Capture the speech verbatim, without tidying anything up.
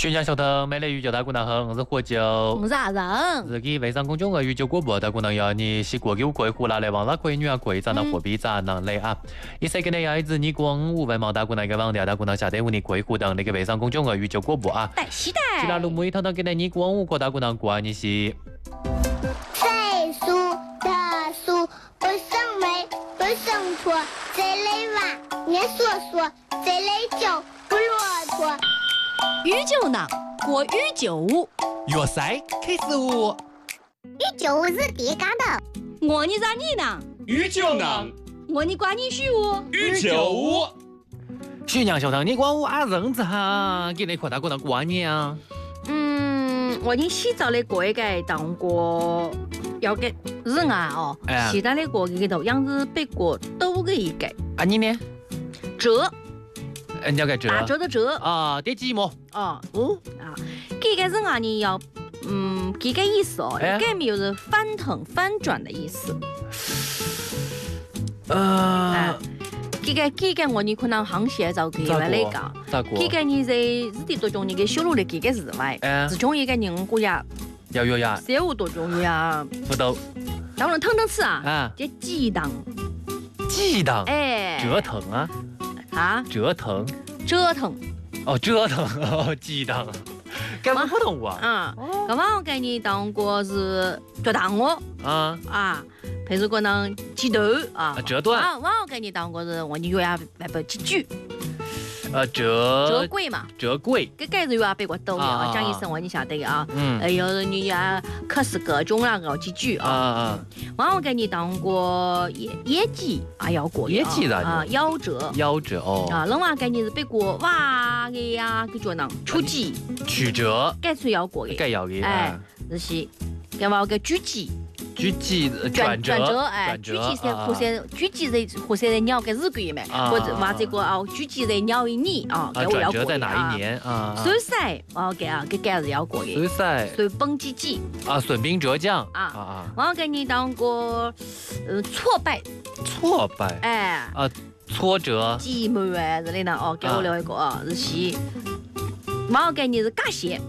宣讲小腾，美丽宇宙大姑娘好，我是火酒。 我是阿人。 自己微信公众号宇宙广播大姑娘要你是过九贵湖拿来网络贵女啊贵咱那货币咱能来啊！一些个呢要一直你光五万毛大姑娘个网调大姑娘下带五你贵湖等那个微信公众号宇宙广播啊。 带时代。 其他路每头头给你光五个大姑娘过你是。 岁数的数不生美不生错，这类娃年说说，这类酒不骆驼。 宇宙呢？过宇宙舞。 粤赛开始舞。 宇宙是第家的。 我你咋你呢？ 宇宙呢？ 我你管你许我。 宇宙舞。 徐娘小腾，你光我阿人子哈，给你扩大过能过年啊？ 嗯，我你洗澡的过一个当过要给人啊哦， 哎洗澡的过一个头样子别过都个一个。 啊你呢？ 折。 人家个折。 打折的折。 啊，第几幕？ 哦哦啊，这个人啊你要嗯，这个意思哦， 哎这个就是翻腾翻转的意思。 呃。 哎这个这个我你可能行写就佢話嚟講， 咋過？ 這個你在字典當中你嘅收錄的這個字外， 哎自從一個人個呀， 要有呀， 三五多種呀， 不都當然騰騰次啊， 啊？ 這激盪， 激盪， 哎， 折騰啊， 啊， 折騰， 折騰， 哦，折騰，哦，激盪，咁不同啊？ 啊，咁啊我給你當過是折騰我啊啊，譬如可能幾頭啊， 折斷， 啊，我給你當過是我你又要來不幾句， 呃，折折貴嘛， 折貴， 這個是又要別個兜啊嘅，講一聲我你曉得嘅啊。 嗯， 哎呦，你呀，可是各種那個幾句啊啊。 啊， 我給你當過業業績啊，要過業績咋啊，夭折夭折哦， 啊，另外給你是別過哇嘅呀，叫做呢出擊， 曲折， 該是要過嘅， 該要嘅， 哎，就是咁話嘅狙擊， 狙擊轉折， 轉折，哎，狙擊是或者狙擊是或者鳥嘅日句咩，或者話這個啊，狙擊是鳥一年啊， 啊，轉折在哪一年啊？ 水賽我給啊，個該是要過嘅， 水賽， 水崩擊擊啊，損兵折將， 啊啊啊， 我給你當過呃挫敗。 挫敗， 哎， 啊，挫折， 寂寞哎，这里呢哦，给我留一个啊，是西。我给你是尬写，